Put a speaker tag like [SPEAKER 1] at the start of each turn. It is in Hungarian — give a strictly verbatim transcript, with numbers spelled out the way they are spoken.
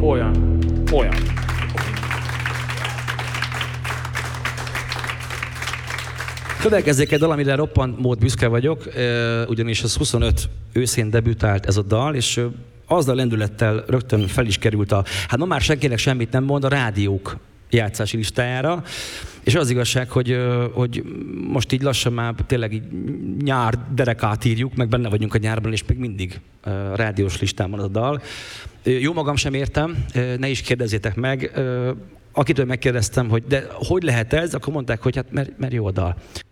[SPEAKER 1] olyan, olyan. Következzék egy dal, amire roppant mód büszke vagyok, ugyanis az huszonöt őszén debütált ez a dal, és azzal lendülettel rögtön fel is került a, hát ma már senkinek semmit nem mond, a rádiók játszási listájára, és az igazság, hogy, hogy most így lassan már tényleg így nyár derekát írjuk, meg benne vagyunk a nyárban, és még mindig rádiós listán van az a dal. Jó magam sem értem, ne is kérdezzétek meg. Akitől megkérdeztem, hogy de hogy lehet ez, akkor mondták, hogy hát mert, mert jó a dal.